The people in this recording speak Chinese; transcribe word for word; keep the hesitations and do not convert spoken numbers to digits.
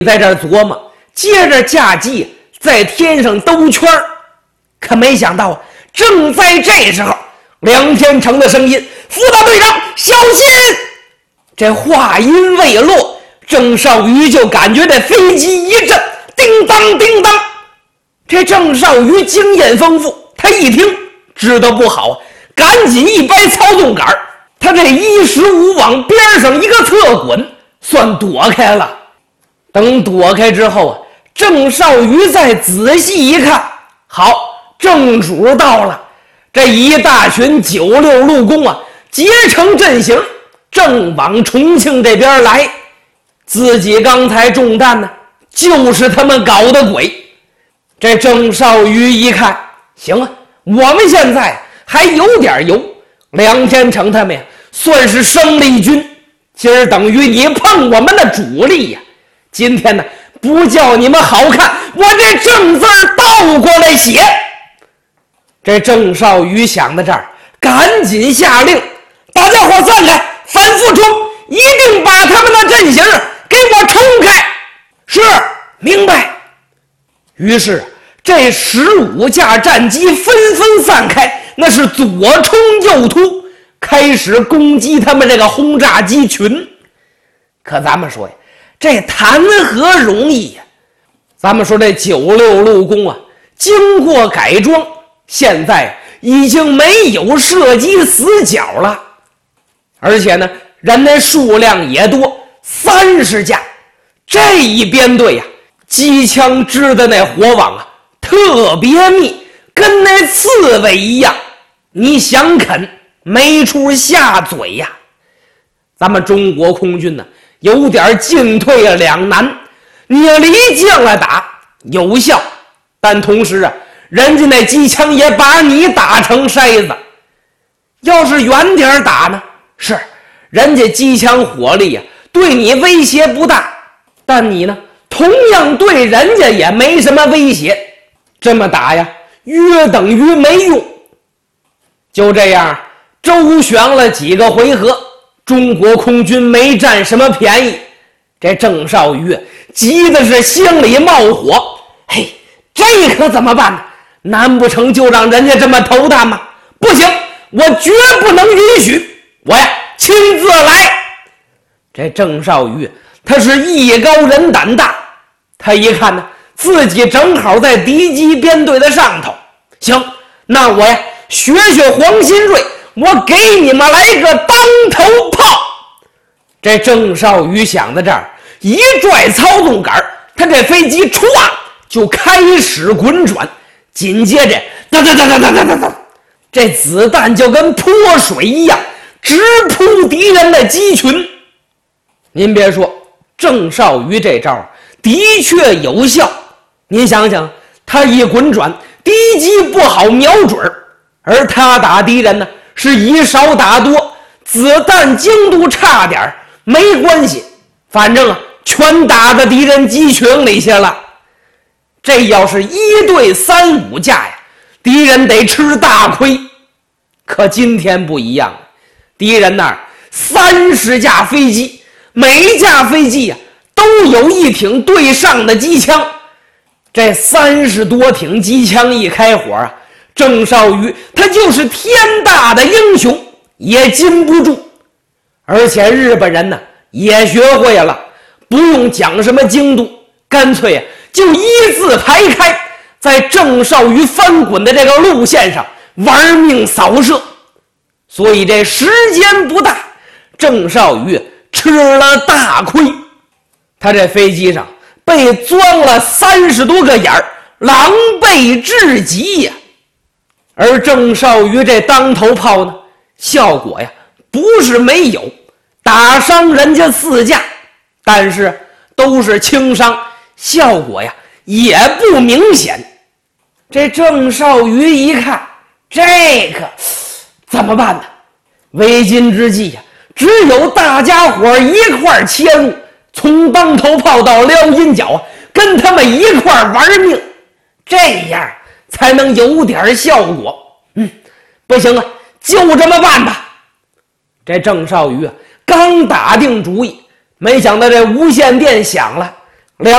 在这儿琢磨，接着架机在天上兜圈儿。可没想到啊，正在这时候，梁天成的声音：“副大队长，小心！”这话音未落，郑少瑜就感觉这飞机一震，叮当叮当。这郑少瑜经验丰富，他一听知道不好啊，赶紧一掰操纵杆，他这一十五往边上一个侧滚，算躲开了。等躲开之后啊，郑少瑜再仔细一看，好，正主到了，这一大群九六路工啊，结成阵型，正往重庆这边来。自己刚才中弹呢，就是他们搞的鬼。这郑少瑜一看，行啊，我们现在还有点油，梁天成他们呀，算是生力军，今儿等于你碰我们的主力呀。今天呢，不叫你们好看，我这正字倒过来写。这郑少瑜想到这儿，赶紧下令，大家伙散开，反复冲，一定把他们的阵型给我冲开。是，明白。于是这十五架战机纷纷散开，那是左冲右突，开始攻击他们这个轰炸机群。可咱们说呀，这谈何容易呀！咱们说这九六路工啊，经过改装，现在已经没有射击死角了，而且呢，人的数量也多，三十架。这一编队呀、啊，机枪支的那火网啊，特别密，跟那刺猬一样，你想啃没处下嘴呀。咱们中国空军呢，有点进退啊两难，你离将来打有效，但同时啊，人家那机枪也把你打成筛子。要是远点打呢，是人家机枪火力啊，对你威胁不大，但你呢，同样对人家也没什么威胁。这么打呀，约等于没用。就这样周旋了几个回合，中国空军没占什么便宜。这郑少瑜急的是心里冒火，嘿，这可怎么办呢？难不成就让人家这么投弹吗？不行，我绝不能允许，我呀亲自来。这郑少瑜他是艺高人胆大，他一看呢，自己正好在敌机编队的上头，行，那我呀学学黄新瑞，我给你们来个当头炮。这郑少瑜想到这儿，一拽操纵杆，他这飞机唰就开始滚转，紧接着哒哒哒哒哒哒哒哒，这子弹就跟泼水一样直扑敌人的机群。您别说，郑少瑜这招的确有效。您想想，他一滚转，敌机不好瞄准，而他打敌人呢是以少打多，子弹精度差点没关系，反正啊全打到敌人机群里去了。这要是一对三五架呀，敌人得吃大亏。可今天不一样，敌人那儿三十架飞机，每架飞机呀、啊、都有一挺对上的机枪。这三十多挺机枪一开火啊，郑少瑜他就是天大的英雄也禁不住。而且日本人呢也学会了，不用讲什么精度，干脆啊就一字排开，在郑少瑜翻滚的这个路线上玩命扫射。所以这时间不大，郑少瑜吃了大亏。他这飞机上被钻了三十多个眼儿，狼狈至极呀。而郑少瑜这当头炮呢，效果呀不是没有，打伤人家四架，但是都是轻伤，效果呀也不明显。这郑少瑜一看，这个怎么办呢？为今之计呀，只有大家伙一块切入，从当头炮到撩阴角，跟他们一块玩命，这样才能有点效果。嗯，不行啊，就这么办吧。这郑少瑜啊，刚打定主意，没想到这无线电响了。